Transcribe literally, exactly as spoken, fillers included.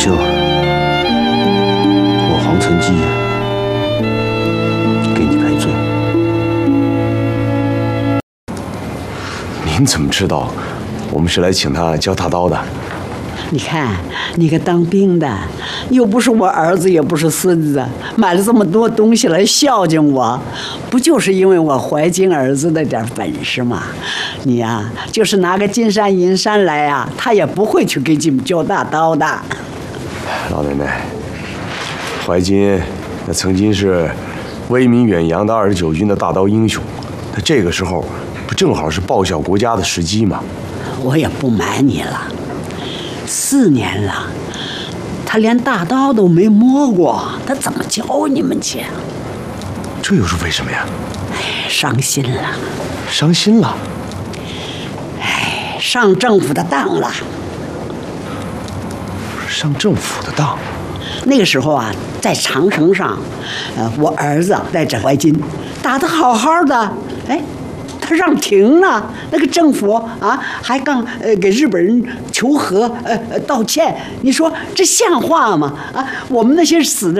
秀，我黄存基给你赔罪。您怎么知道我们是来请他教大刀的？ 你看，你个当兵的，又不是我儿子，也不是孙子，买了这么多东西来孝敬我，不就是因为我怀金儿子的点本事吗？你呀、啊，就是拿个金山银山来呀、啊，他也不会去给你们教大刀的。 老奶奶，怀金那曾经是威名远扬的二十九军的大刀英雄，那这个时候不正好是报效国家的时机吗？ 我也不瞒你了。四年了，他连大刀都没摸过，他怎么教你们去？ 这又是为什么呀？ 哎，伤心了， 伤心了。 哎，上政府的当了。 上政府的当？ 那个时候啊，在长城上，呃，我儿子带着怀金，打得好好的，哎。他让停了，那个政府啊，还刚呃给日本人求和，呃呃道歉。你说这像话吗？啊，我们那些死的